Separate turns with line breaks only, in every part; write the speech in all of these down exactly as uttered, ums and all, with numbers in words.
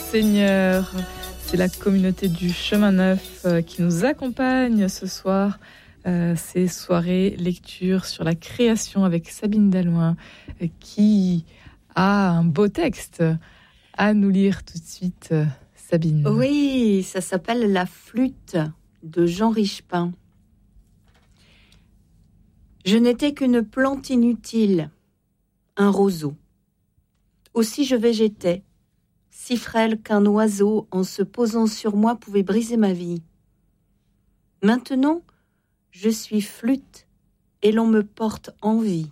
Seigneur. C'est la communauté du Chemin Neuf qui nous accompagne ce soir. Euh, ces soirées lecture sur la création avec Sabine Dallouin qui a un beau texte à nous lire tout de suite. Sabine.
Oui, ça s'appelle La flûte de Jean Richepin. Je n'étais qu'une plante inutile, un roseau. Aussi je végétais, si frêle qu'un oiseau, en se posant sur moi, pouvait briser ma vie. Maintenant, je suis flûte et l'on me porte en vie.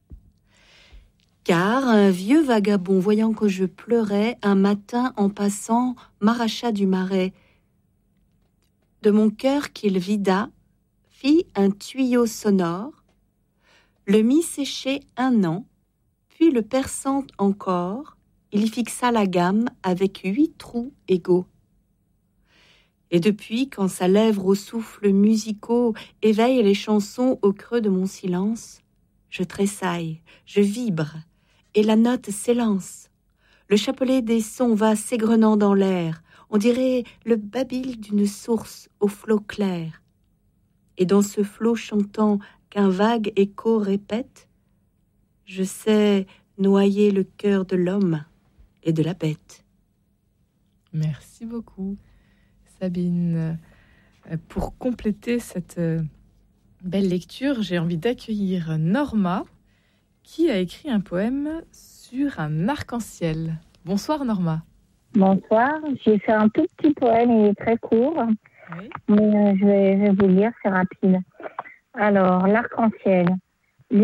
Car un vieux vagabond, voyant que je pleurais, un matin en passant, m'arracha du marais. De mon cœur qu'il vida, fit un tuyau sonore, le mit sécher un an, puis le perçant encore, il y fixa la gamme avec huit trous égaux. Et depuis, quand sa lèvre aux souffles musicaux éveille les chansons au creux de mon silence, je tressaille, je vibre, et la note s'élance. Le chapelet des sons va s'égrenant dans l'air, on dirait le babil d'une source au flot clair. Et dans ce flot chantant qu'un vague écho répète, je sais noyer le cœur de l'homme et de la bête.
Merci beaucoup, Sabine. Pour compléter cette belle lecture, j'ai envie d'accueillir Norma, qui a écrit un poème sur un arc-en-ciel. Bonsoir Norma.
Bonsoir, j'ai fait un tout petit poème, il est très court, oui. mais euh, je, vais, je vais vous lire, c'est rapide. Alors, l'arc-en-ciel.